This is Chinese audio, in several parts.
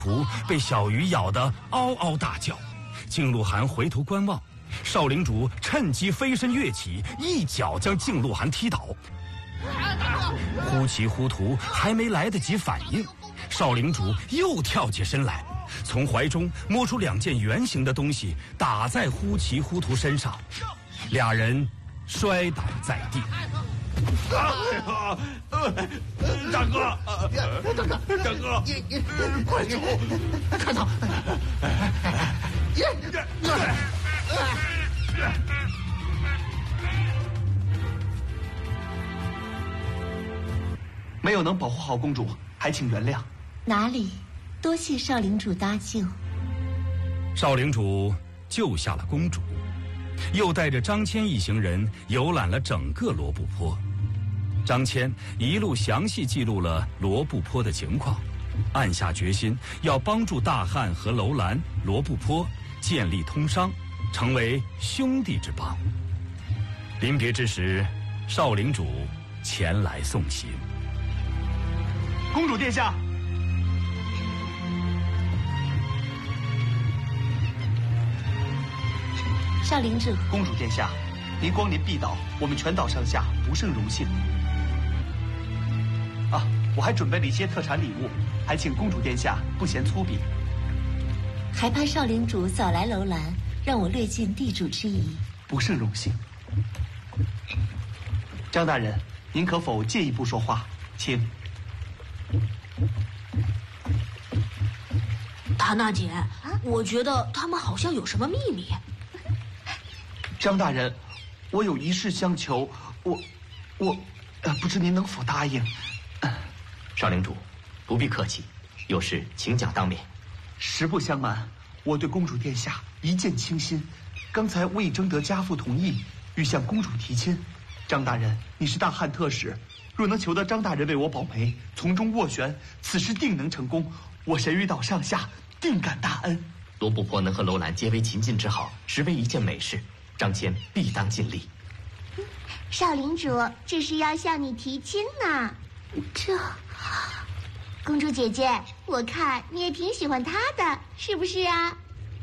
图被小鱼咬得嗷嗷大叫，靖鹿寒回头观望，少领主趁机飞身跃起，一脚将靖鹿寒踢倒。忽奇忽图还没来得及反应，少领主又跳起身来，从怀中摸出2件圆形的东西，打在忽奇忽图身上，俩人摔倒在地。 大哥，快走，快走！ 没有能保护好公主，还请原谅。 哪里，多谢少领主搭救。 少领主救下了公主，又带着张骞一行人游览了整个罗布泊。张骞一路详细记录了罗布泊的情况，暗下决心要帮助大汉和楼兰、罗布泊建立通商，成为兄弟之邦。临别之时，少领主前来送行。 公主殿下， 少领主， 公主殿下，您光临敝岛，我们全岛上下不胜荣幸。啊，我还准备了一些特产礼物，还请公主殿下不嫌粗鄙。 还盼少领主早来楼兰，让我略尽地主之谊。 不胜荣幸。张大人，您可否借一步说话？请。 塔娜姐，我觉得他们好像有什么秘密。 张大人，我有一事相求，我不知您能否答应？ 少领主，不必客气，有事请讲当面。 实不相瞒，我对公主殿下一见倾心，刚才我已征得家父同意，欲向公主提亲。张大人，你是大汉特使，若能求得张大人为我保媒，从中斡旋，此事定能成功。我神鱼岛上下定感大恩。 罗布泊能和楼兰结为秦晋之好，实为一件美事。张骞必当尽力。 少领主，这是要向你提亲呢。公主姐姐，我看你也挺喜欢他的，是不是啊？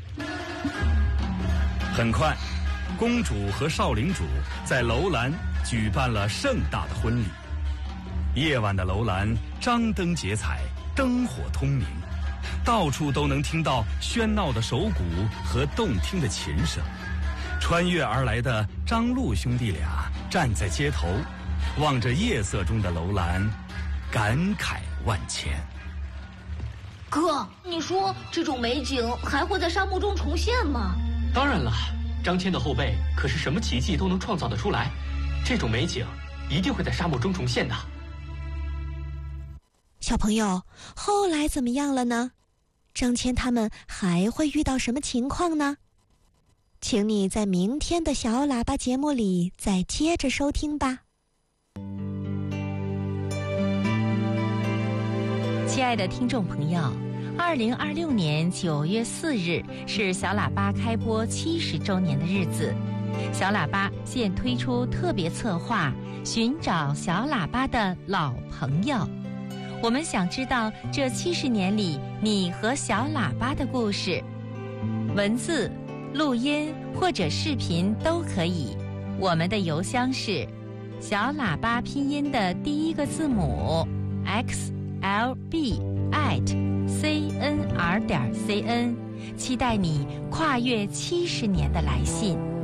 很快，公主和少领主在楼兰举办了盛大的婚礼。夜晚的楼兰张灯结彩，灯火通明，到处都能听到喧闹的手鼓和动听的琴声。穿越而来的张陆兄弟俩站在街头，望着夜色中的楼兰，感慨万千。 哥，你说这种美景还会在沙漠中重现吗？ 当然了，张骞的后辈可是什么奇迹都能创造得出来，这种美景一定会在沙漠中重现的。 小朋友，后来怎么样了呢？张骞他们还会遇到什么情况呢？请你在明天的小喇叭节目里再接着收听吧。 亲爱的听众朋友，2026年9月4日是小喇叭开播70周年的日子。小喇叭现推出特别策划，寻找小喇叭的老朋友。我们想知道这70年里你和小喇叭的故事，文字、录音或者视频都可以。我们的邮箱是小喇叭拼音的第一个字母 xlb@cnr.cn， 期待你跨越70年的来信。